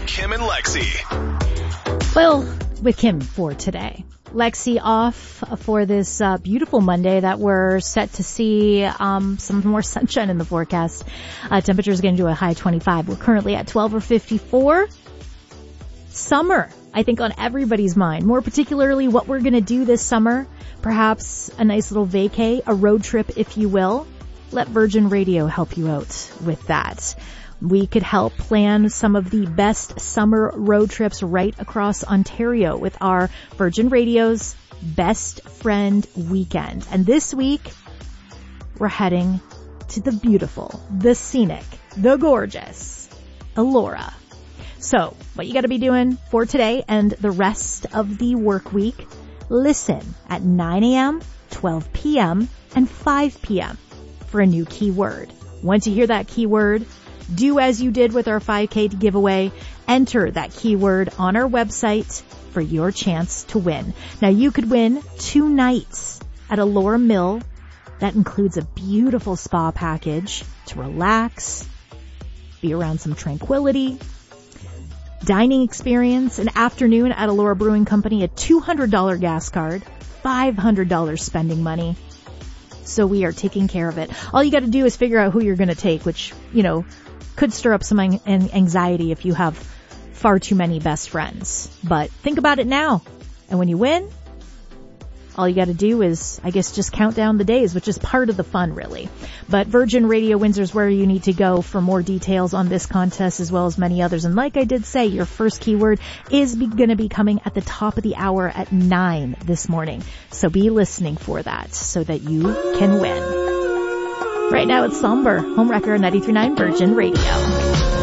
Kim and Lexi. Well, with Kim for today. Lexi off for this beautiful Monday that we're set to see some more sunshine in the forecast. Temperatures getting to a high 25. We're currently at 12 or 54. Summer, I think, on everybody's mind. More particularly what we're going to do this summer. Perhaps a nice little vacay, a road trip, if you will. Let Virgin Radio help you out with that. We could help plan some of the best summer road trips right across Ontario with our Virgin Radio's Best Friend Weekend. And this week, we're heading to the beautiful, the scenic, the gorgeous Elora. So, what you got to be doing for today and the rest of the work week, listen at 9 a.m., 12 p.m., and 5 p.m. for a new keyword. Once you hear that keyword, do as you did with our 5K giveaway. Enter that keyword on our website for your chance to win. Now, you could win 2 nights at Elora Mill. That includes a beautiful spa package to relax, be around some tranquility, dining experience, an afternoon at Elora Brewing Company, a $200 gas card, $500 spending money. So we are taking care of it. All you got to do is figure out who you're going to take, which, could stir up some anxiety if you have far too many best friends. But think about it now. And when you win, all you got to do is, I guess, just count down the days, which is part of the fun, really. But Virgin Radio Windsor is where you need to go for more details on this contest as well as many others. And like I did say, your first keyword is going to be coming at the top of the hour at 9 this morning. So be listening for that so that you can win. Right now it's Somber, Home Wrecker 93.9 Virgin Radio.